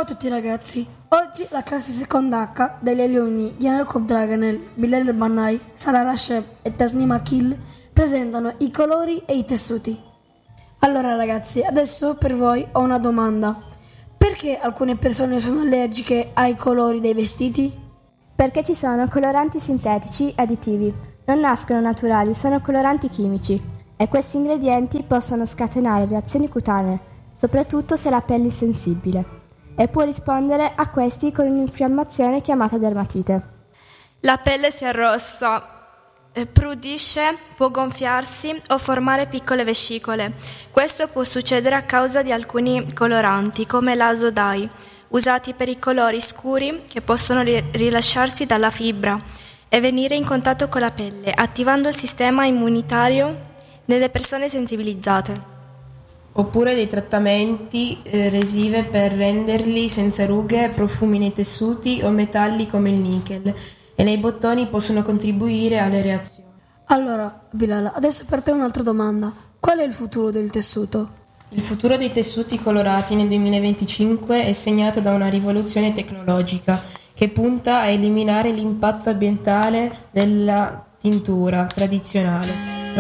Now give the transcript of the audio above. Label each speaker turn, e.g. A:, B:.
A: Ciao a tutti ragazzi, oggi la classe seconda H degli alunni Jacob Draganel, Bilal Bannai, Sara Lashem e Tasnim Akil presentano i colori e i tessuti. Allora ragazzi, adesso per voi ho una domanda. Perché alcune persone sono allergiche ai colori dei vestiti?
B: Perché ci sono coloranti sintetici e additivi. Non nascono naturali, sono coloranti chimici e questi ingredienti possono scatenare reazioni cutanee, soprattutto se la pelle è sensibile, e può rispondere a questi con un'infiammazione chiamata dermatite.
C: La pelle si arrossa, prudisce, può gonfiarsi o formare piccole vescicole. Questo può succedere a causa di alcuni coloranti, come l'azo dye, usati per i colori scuri che possono rilasciarsi dalla fibra e venire in contatto con la pelle, attivando il sistema immunitario nelle persone sensibilizzate.
D: Oppure dei trattamenti resive per renderli senza rughe, profumi nei tessuti o metalli come il nickel e nei bottoni possono contribuire alle reazioni.
A: Allora, Bilal, adesso per te un'altra domanda. Qual è il futuro del tessuto?
D: Il futuro dei tessuti colorati nel 2025 è segnato da una rivoluzione tecnologica che punta a eliminare l'impatto ambientale della tintura tradizionale.